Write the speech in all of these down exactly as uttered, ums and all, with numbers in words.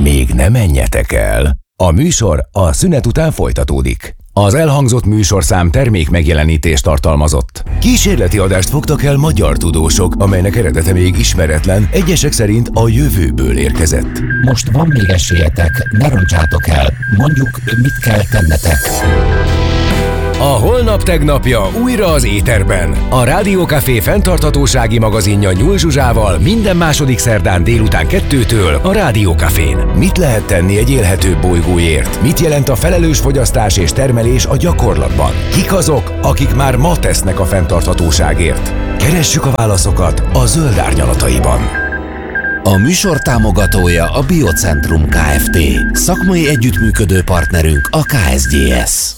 Még ne menjetek el! A műsor a szünet után folytatódik. Az elhangzott műsorszám termék megjelenítést tartalmazott. Kísérleti adást fogtak el magyar tudósok, amelynek eredete még ismeretlen, egyesek szerint a jövőből érkezett. Most van még esélyetek, ne roncsátok el. Mondjuk, mit kell tennetek. A holnap tegnapja újra az éterben. A Rádió Café fenntarthatósági magazinja Nyúl Zsuzsával minden második szerdán délután kettőtől a Rádió Cafén. Mit lehet tenni egy élhetőbb bolygóért? Mit jelent a felelős fogyasztás és termelés a gyakorlatban? Kik azok, akik már ma tesznek a fenntarthatóságért? Keressük a válaszokat a zöld árnyalataiban. A műsor támogatója a Biocentrum Kft. Szakmai együttműködő partnerünk a ká es gé es.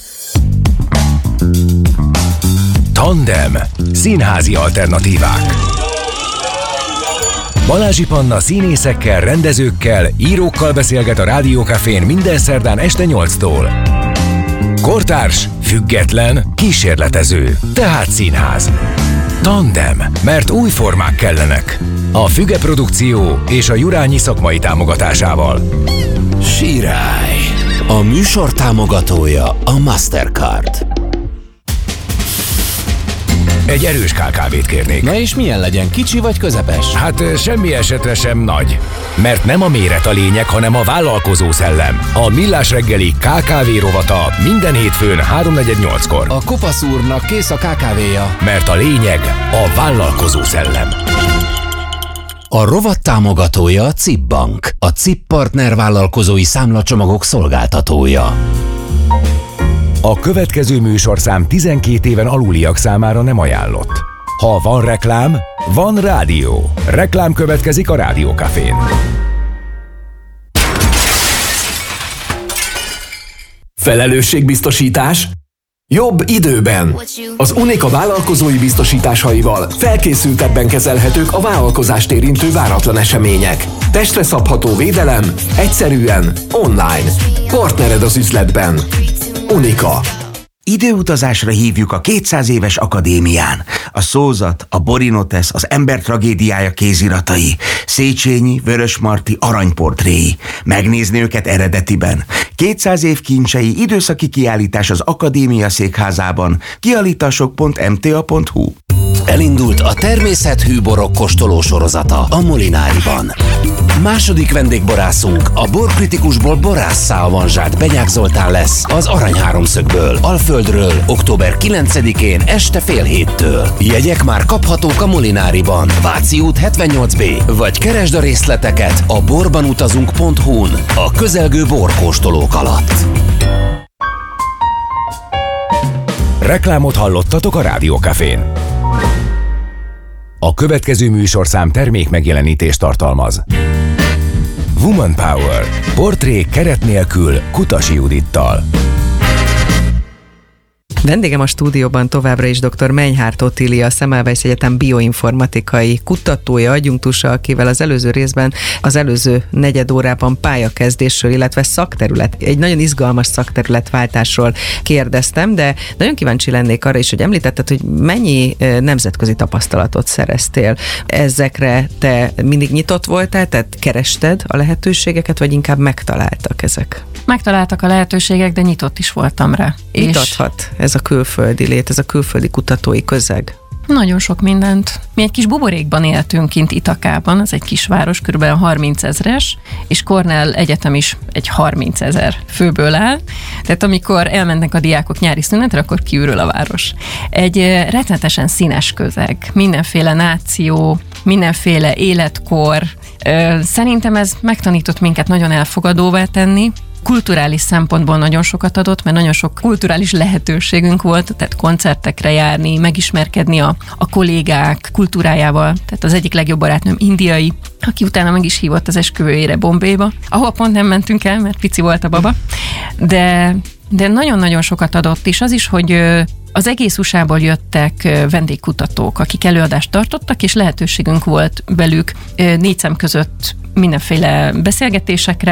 Tandem. Színházi alternatívák. Balázsi Panna színészekkel, rendezőkkel, írókkal beszélget a Rádió Cafén minden szerdán este nyolctól. Kortárs, független, kísérletező, tehát színház. Tandem, mert új formák kellenek. A Füge Produkció és a Jurányi szakmai támogatásával. Sirály. A műsor támogatója a Mastercard. Egy erős ká ká vét kérnék. Na és milyen legyen, kicsi vagy közepes? Hát semmi esetre sem nagy. Mert nem a méret a lényeg, hanem a vállalkozó szellem. A Millás reggeli ká ká vé rovata minden hétfőn háromnegyed nyolckor. A kopasz úrnak kész a ká ká véja. Mert a lényeg a vállalkozó szellem. A rovat támogatója a cé i pé Bank, a cé i pé Partner vállalkozói számlacsomagok szolgáltatója. A következő műsorszám tizenkét éven aluliak számára nem ajánlott. Ha van reklám, van rádió. Reklám következik a Rádió Cafén. Felelősségbiztosítás? Jobb időben. Az Unica vállalkozói biztosításaival felkészültebben kezelhetők a vállalkozást érintő váratlan események. Testre szabható védelem, egyszerűen, online. Partnered az üzletben. Unica. Időutazásra hívjuk a kétszáz éves akadémián. A szózat, a Borinotesz, az ember tragédiája kéziratai, Széchenyi, Vörösmarty aranyportréi. Megnézni őket eredetiben. kétszáz év kincsei időszaki kiállítás az Akadémia székházában. kiállítások pont em té á pont hú. Elindult a természethű borok kóstoló sorozata a Molináriban. Második vendégborászunk a borkritikusból borásszá avanzsált Benyák Zoltán lesz az Arany Háromszögből, Alföldről, október kilencedikén este fél héttől. Jegyek már kaphatók a Molináriban, Váci út hetvennyolc bé, vagy keresd a részleteket a borbanutazunk pont hú-n a közelgő borkóstolók alatt. Reklámot hallottatok a Rádió Cafén. A következő műsorszám termék megjelenítést tartalmaz. Woman Power. Portré keret nélkül Kutasi Judittal. Vendégem a stúdióban továbbra is dr. Menyhárt Otília, a Semmelweis Egyetem bioinformatikai kutatója, adjunktusa, akivel az előző részben, az előző negyed órában pályakezdésről, illetve szakterület, egy nagyon izgalmas szakterületváltásról kérdeztem, de nagyon kíváncsi lennék arra is, hogy említetted, hogy mennyi nemzetközi tapasztalatot szereztél. Ezekre te mindig nyitott voltál, tehát kerested a lehetőségeket, vagy inkább megtaláltak ezek? Megtaláltak a lehetőségek, de nyitott is voltam rá. Mit adhat ez a külföldi lét, ez a külföldi kutatói közeg? Nagyon sok mindent. Mi egy kis buborékban éltünk kint Itakában, az egy kisváros, körülbelül harmincezres, és Cornell Egyetem is egy harmincezer főből áll. Tehát amikor elmennek a diákok nyári szünetre, akkor kiürül a város. Egy rettenetesen színes közeg, mindenféle náció, mindenféle életkor. Szerintem ez megtanított minket nagyon elfogadóvá tenni. Kulturális szempontból nagyon sokat adott, mert nagyon sok kulturális lehetőségünk volt, tehát koncertekre járni, megismerkedni a, a kollégák kultúrájával. Tehát az egyik legjobb barátnőm indiai, aki utána meg is hívott az esküvőjére Bombayba, ahol pont nem mentünk el, mert pici volt a baba. De, de nagyon-nagyon sokat adott, és az is, hogy az egész u es á-ból jöttek vendégkutatók, akik előadást tartottak, és lehetőségünk volt velük négy szem között mindenféle beszélgetésekre,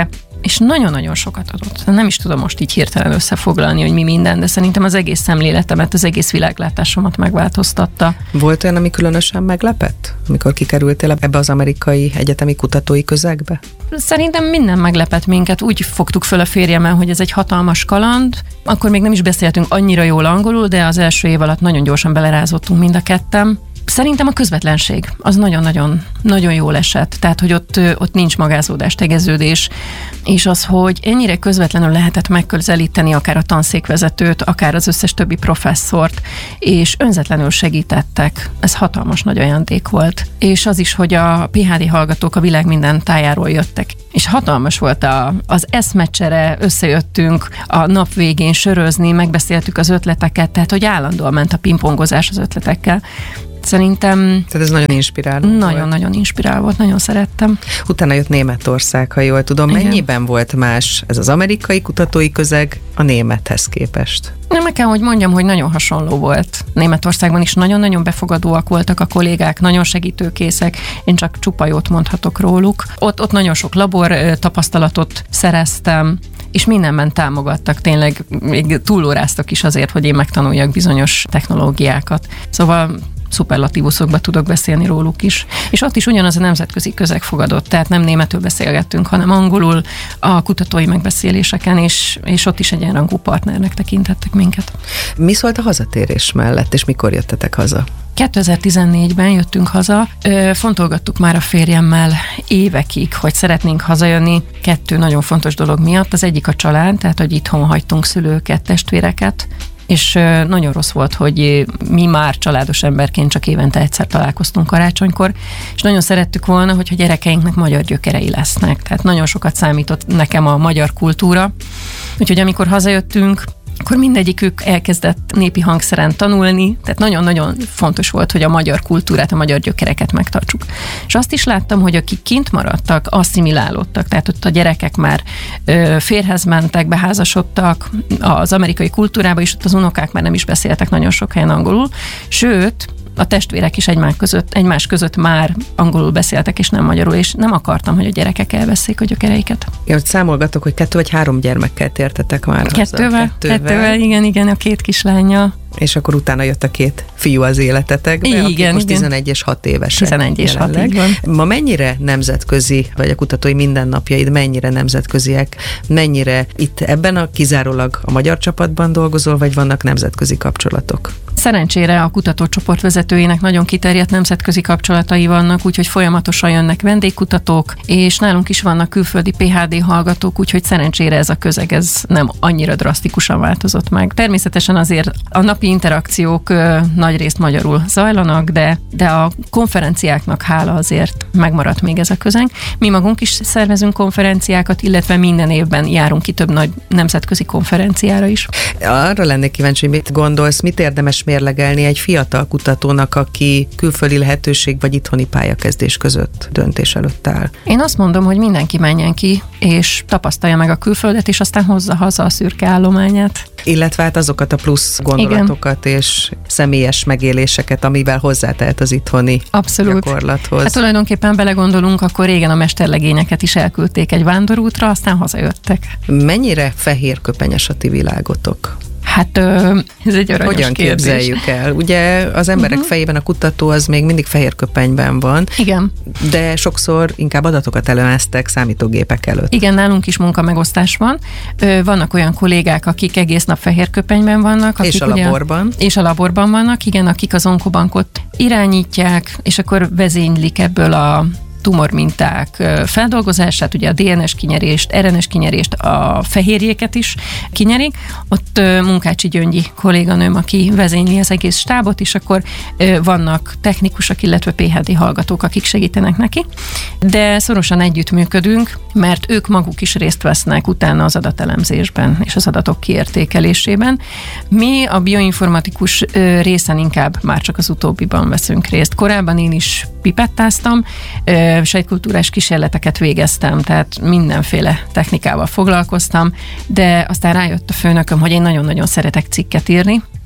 és nagyon-nagyon sokat adott. Nem is tudom most így hirtelen összefoglalni, hogy mi minden, de szerintem az egész szemléletemet, az egész világlátásomat megváltoztatta. Volt olyan, ami különösen meglepett, amikor kikerültél ebbe az amerikai egyetemi kutatói közegbe? Szerintem minden meglepett minket. Úgy fogtuk föl a férjemmel, hogy ez egy hatalmas kaland. Akkor még nem is beszéltünk annyira jól angolul, de az első év alatt nagyon gyorsan belerázottunk mind a ketten. Szerintem a közvetlenség az nagyon-nagyon nagyon jól esett. Tehát, hogy ott, ott nincs magázódás, tegeződés, és az, hogy ennyire közvetlenül lehetett megközelíteni akár a tanszékvezetőt, akár az összes többi professzort, és önzetlenül segítettek. Ez hatalmas nagy ajándék volt. És az is, hogy a pé há dé hallgatók a világ minden tájáról jöttek. És hatalmas volt a, az eszmecsere, összejöttünk a nap végén sörözni, megbeszéltük az ötleteket, tehát, hogy állandóan ment a pingpongozás az ötletekkel. Szerintem... Tehát ez nagyon inspiráló Nagyon-nagyon inspiráló volt, nagyon szerettem. Utána jött Németország, ha jól tudom. Igen. Mennyiben volt más ez az amerikai kutatói közeg a némethez képest? Nem meg kell, hogy mondjam, hogy nagyon hasonló volt. Németországban is nagyon-nagyon befogadóak voltak a kollégák, nagyon segítőkészek, én csak csupa jót mondhatok róluk. Ott, ott nagyon sok labor tapasztalatot szereztem, és mindenben támogattak, tényleg még túlóráztak is azért, hogy én megtanuljak bizonyos technológiákat. Szóval szuperlatívuszokba tudok beszélni róluk is. És ott is ugyanaz a nemzetközi közeg fogadott, tehát nem németül beszélgettünk, hanem angolul a kutatói megbeszéléseken, és, és ott is egyenrangú partnernek tekintettek minket. Mi szólt a hazatérés mellett, és mikor jöttetek haza? kétezer-tizennégyben jöttünk haza, fontolgattuk már a férjemmel évekig, hogy szeretnénk hazajönni kettő nagyon fontos dolog miatt. Az egyik a család, tehát hogy itthon hagytunk szülőket, testvéreket, és nagyon rossz volt, hogy mi már családos emberként csak évente egyszer találkoztunk karácsonykor, és nagyon szerettük volna, hogy a gyerekeinknek magyar gyökerei lesznek. Tehát nagyon sokat számított nekem a magyar kultúra. Úgyhogy amikor hazajöttünk, akkor mindegyikük elkezdett népi hangszeren tanulni, tehát nagyon-nagyon fontos volt, hogy a magyar kultúrát, a magyar gyökereket megtartsuk. És azt is láttam, hogy akik kint maradtak, asszimilálódtak, tehát ott a gyerekek már ö, férhez mentek, beházasodtak az amerikai kultúrába, és ott az unokák már nem is beszéltek nagyon sok helyen angolul, sőt, a testvérek is egymás között, egymás között már angolul beszéltek, és nem magyarul, és nem akartam, hogy a gyerekek elveszik a gyökereiket. Én hogy számolgatok, hogy kettő vagy három gyermekkel tértetek már haza. Kettővel, kettővel, kettővel, igen, igen, a két kislánnyal. És akkor utána jött a két fiú az életetekbe, igen, akik most igen. tizenegy és hat évesek. tizenegy és hat, így van. Ma mennyire nemzetközi, vagy a kutatói mindennapjaid mennyire nemzetköziek, mennyire itt ebben a kizárólag a magyar csapatban dolgozol, vagy vannak nemzetközi kapcsolatok? Szerencsére a kutatócsoport vezetőjének nagyon kiterjedt nemzetközi kapcsolatai vannak, úgyhogy folyamatosan jönnek vendégkutatók, és nálunk is vannak külföldi pé há dé hallgatók, úgyhogy szerencsére ez a közeg ez nem annyira drasztikusan változott meg. Természetesen azért a napi interakciók ö, nagyrészt magyarul zajlanak, de, de a konferenciáknak hála azért megmaradt még ez a közeg. Mi magunk is szervezünk konferenciákat, illetve minden évben járunk ki több nagy nemzetközi konferenciára is. Arra lennék kíváncsi, hogy mit gondolsz, mit érdemes mérlegelni egy fiatal kutatónak, aki külföldi lehetőség vagy itthoni pályakezdés között döntés előtt áll? Én azt mondom, hogy mindenki menjen ki, és tapasztalja meg a külföldet, és aztán hozza haza a szürke állományát. Illetve hát azokat a plusz gondolatokat igen. és személyes megéléseket, amivel hozzátehet az itthoni abszolút. Gyakorlathoz. Hát tulajdonképpen belegondolunk, akkor régen a mesterlegényeket is elküldték egy vándorútra, aztán hazajöttek. Mennyire fehérköpenyes a ti világotok? Hát ez egy aranyos Hogyan kérdés. képzeljük el? Ugye az emberek uh-huh. fejében a kutató az még mindig fehér köpenyben van. Igen. De sokszor inkább adatokat elemeztek számítógépek előtt. Igen, nálunk is munkamegosztás van. Vannak olyan kollégák, akik egész nap fehér köpenyben vannak. Akik és a ugye, laborban. És a laborban vannak, igen, akik az onkobankot irányítják, és akkor vezénylik ebből a tumorminták feldolgozását, ugye a dé en es kinyerést, er en es kinyerést, a fehérjéket is kinyerik. Ott Munkácsi Gyöngyi kolléganőm, aki vezényli az egész stábot, és akkor vannak technikusok, illetve pé há dé hallgatók, akik segítenek neki. De szorosan együttműködünk, mert ők maguk is részt vesznek utána az adatelemzésben és az adatok kiértékelésében. Mi a bioinformatikus részen inkább már csak az utóbbiban veszünk részt. Korábban én is pipettáztam, sejtkultúrás kísérleteket végeztem, tehát mindenféle technikával foglalkoztam, de aztán rájött a főnököm, hogy én nagyon-nagyon szeretek cikket írni,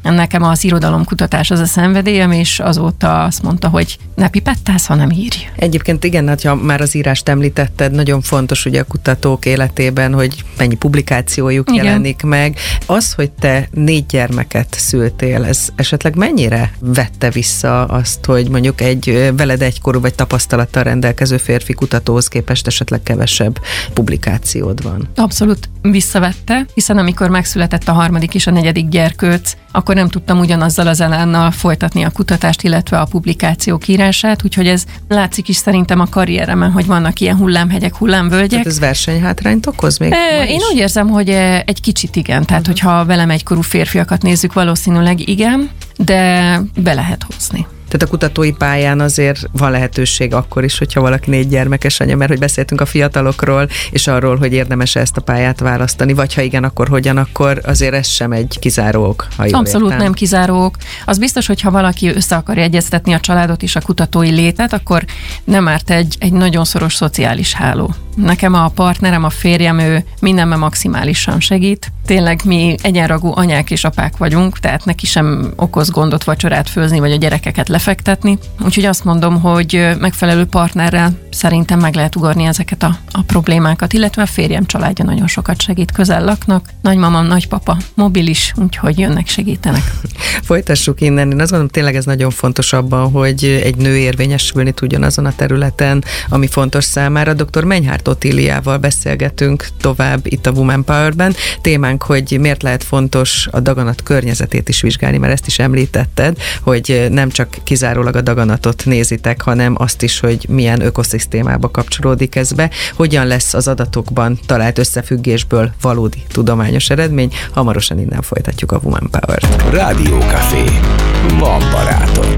Nekem az irodalomkutatás az a szenvedélyem, és azóta azt mondta, hogy ne pipettálsz, hanem írj. Egyébként igen, hát, ha már az írást említetted, nagyon fontos ugye a kutatók életében, hogy mennyi publikációjuk igen. jelenik meg. Az, hogy te négy gyermeket szültél, ez esetleg mennyire vette vissza azt, hogy mondjuk egy veled egykorú vagy tapasztalattal rendelkező férfi kutatóhoz képest esetleg kevesebb publikációd van? Abszolút visszavette, hiszen amikor megszületett a harmadik és a negyedik gyerkőc, akkor nem tudtam ugyanazzal az elánnal folytatni a kutatást, illetve a publikációk írását, úgyhogy ez látszik is szerintem a karrieremen, hogy vannak ilyen hullámhegyek, hullámvölgyek. Tehát ez versenyhátrányt okoz még? E, én úgy érzem, hogy egy kicsit igen, tehát uh-huh. hogyha velem egykorú férfiakat nézzük, valószínűleg igen, de be lehet hozni. Tehát a kutatói pályán azért van lehetőség akkor is, hogyha valaki négy gyermekes anya, mert hogy beszéltünk a fiatalokról, és arról, hogy érdemes ezt a pályát választani, vagy ha igen, akkor hogyan, akkor azért ez sem egy kizáró ok, ha jól Abszolút értem. Nem kizáró ok. Az biztos, hogy ha valaki össze akarja egyeztetni a családot és a kutatói létet, akkor nem árt egy, egy nagyon szoros szociális háló. Nekem a partnerem, a férjem, ő mindenben maximálisan segít. Tényleg mi egyenragú anyák és apák vagyunk, tehát neki sem okoz gondot vacsorát főzni, vagy a gyerekeket lefektetni. Úgyhogy azt mondom, hogy megfelelő partnerrel szerintem meg lehet ugorni ezeket a, a problémákat, illetve a férjem családja nagyon sokat segít, közel laknak, nagymamam, nagypapa mobilis, úgyhogy jönnek, segítenek. Folytassuk innen. Én azt gondolom, tényleg ez nagyon fontos abban, hogy egy nő érvényesülni tudjon azon a területen, ami fontos számára. doktor Menyhárt Otíliával beszélgetünk tovább itt a Woman Power-ben. Témánk, hogy miért lehet fontos a daganat környezetét is vizsgálni, mert ezt is említetted, hogy nem csak kizárólag a daganatot nézitek, hanem azt is, hogy milyen ökoszisztémába kapcsolódik ez be, hogyan lesz az adatokban talált összefüggésből valódi tudományos eredmény. Hamarosan innen folytatjuk a Woman Power-t. Rádió Café. Van barátod.